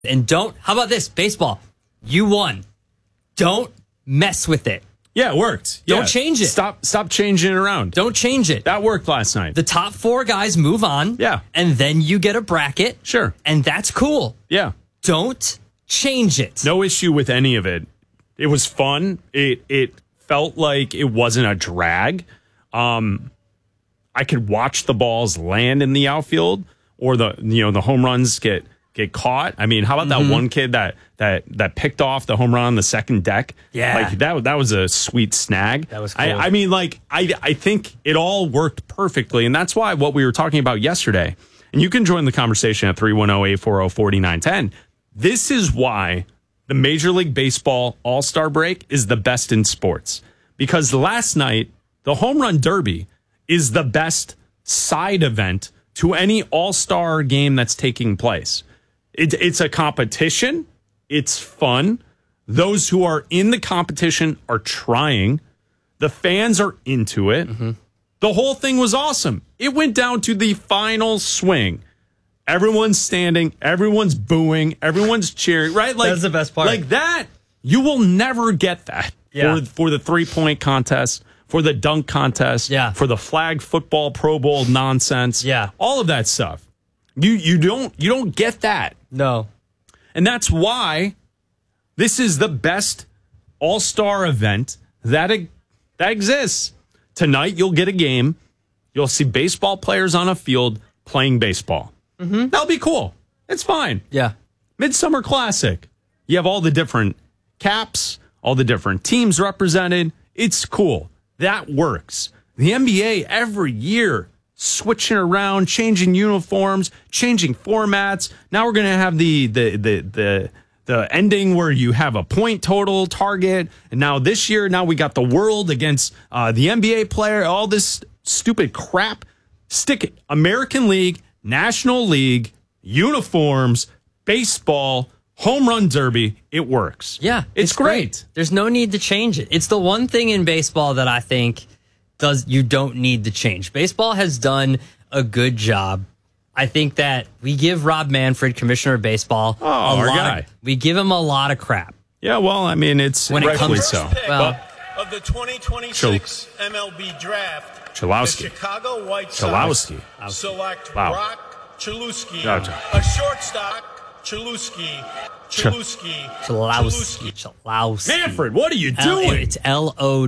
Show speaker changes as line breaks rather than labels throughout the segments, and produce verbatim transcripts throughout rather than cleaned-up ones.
And don't, how about this? Baseball, you won. Don't mess with it.
Yeah, it worked.
Don't
yeah.
change it.
Stop stop changing it around.
Don't change it.
That worked last night.
The top four guys move on.
Yeah.
And then you get a bracket.
Sure.
And that's cool.
Yeah.
Don't change it.
No issue with any of it. It was fun. It it felt like it wasn't a drag. Um, I could watch the balls land in the outfield or the you know the home runs get get caught. I mean, how about
Mm-hmm.
that one kid that that that picked off the home run on the second deck?
Yeah.
Like that that was a sweet snag.
That was cool.
I, I mean, like I I think it all worked perfectly, and that's why what we were talking about yesterday. And you can join the conversation at three one zero, eight four zero, four nine one zero. This is why the Major League Baseball All-Star break is the best in sports. Because last night, the Home Run Derby is the best side event to any All-Star game that's taking place. It, it's a competition. It's fun. Those who are in the competition are trying. The fans are into it. Mm-hmm. The whole thing was awesome. It went down to the final swing. Everyone's standing, everyone's booing, everyone's cheering, right? Like,
that's the best part.
Like that, you will never get that
yeah.
for, for the three-point contest, for the dunk contest,
yeah.
for the flag football Pro Bowl nonsense,
yeah.
all of that stuff. You you don't you don't get that.
No.
And that's why this is the best all-star event that that exists. Tonight you'll get a game. You'll see baseball players on a field playing baseball. Mm-hmm. That'll be cool. It's fine.
Yeah.
Midsummer Classic. You have all the different caps, all the different teams represented. It's cool. That works. The N B A every year switching around, changing uniforms, changing formats. Now we're going to have the the the the the ending where you have a point total target. And now this year, now we got the world against uh, the N B A player. All this stupid crap. Stick it. American League, National League, uniforms, baseball, home run derby. It works.
Yeah,
it's,
it's
great.
great. There's no need to change it. It's the one thing in baseball that I think does you don't need to change. Baseball has done a good job. I think that we give Rob Manfred, commissioner of baseball,
oh,
a
our
lot
guy.
Of, we give him a lot of crap.
Yeah, well, I mean, it's
when it
rightfully
comes
so.
Well,
of the twenty twenty-six Ch- M L B draft,
Chalowski.
the Chicago White Sox
Chalowski.
select
wow.
Brock Chalowski,
Gotcha.
a shortstop, Chalowski, Chalowski,
Chalowski, Chalowski.
Manfred, what are you
L-
doing?
It's L O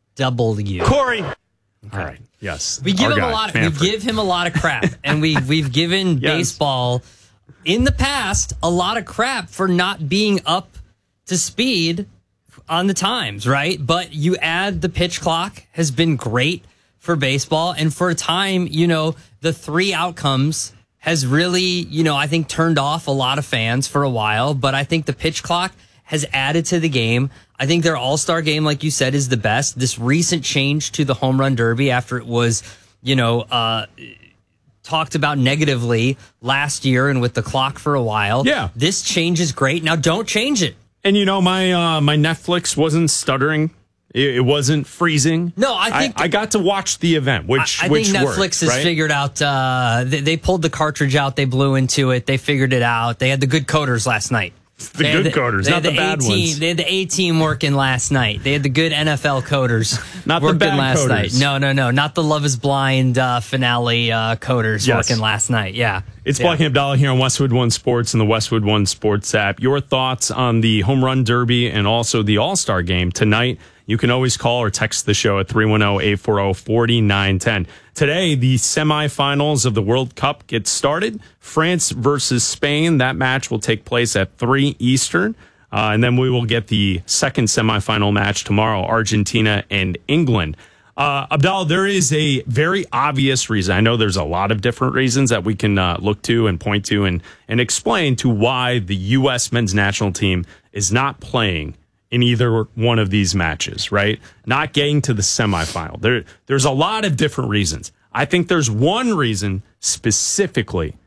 W.
Corey.
All right. Yes.
We give
Our
him
guy,
a lot. Of,
Manfred.
we give him a lot of crap, and we we've given
Yes.
baseball in the past a lot of crap for not being up to speed on the times, right? But you add the pitch clock has been great for baseball, and for a time, you know, the three outcomes has really, you know, I think turned off a lot of fans for a while. But I think the pitch clock has added to the game. I think their all-star game, like you said, is the best. This recent change to the home run derby after it was, you know, uh, talked about negatively last year and with the clock for a while.
Yeah.
This change is great. Now don't change it.
And, you know, my uh, my Netflix wasn't stuttering. It, it wasn't freezing.
No, I think...
I, I got to watch the event, which
I, I
which
think Netflix
worked,
has
right?
figured out... Uh, they, they pulled the cartridge out. They blew into it. They figured it out. They had the good coders last night.
The
They
good
had
coders,
they
not
had
the bad
A-team,
ones.
They had the A-team working last night. They had the good N F L coders
Not the
working
bad
last
coders.
night. No, no, no. Not the Love is Blind uh, finale uh, coders
Yes.
working last night. Yeah.
It's
yeah.
Black and Abdallah here on Westwood One Sports and the Westwood One Sports app. Your thoughts on the Home Run Derby and also the All-Star Game tonight. You can always call or text the show at three one zero, eight four zero, four nine one zero. Today, the semifinals of the World Cup get started. France versus Spain. That match will take place at three Eastern. Uh, and then we will get the second semifinal match tomorrow, Argentina and England. Uh, Abdallah, there is a very obvious reason. I know there's a lot of different reasons that we can uh, look to and point to and, and explain to why the U S men's national team is not playing in either one of these matches, right? Not getting to the semifinal. There, there's a lot of different reasons. I think there's one reason specifically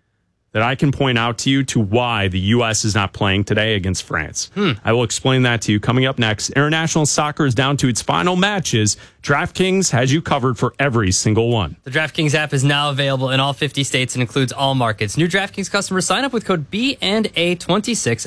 that I can point out to you to why the U S is not playing today against France. Hmm. I will explain that to you coming up next. International soccer is down to its final matches. DraftKings has you covered for every single one.
The DraftKings app is now available in all fifty states and includes all markets. New DraftKings customers sign up with code B and A twenty-six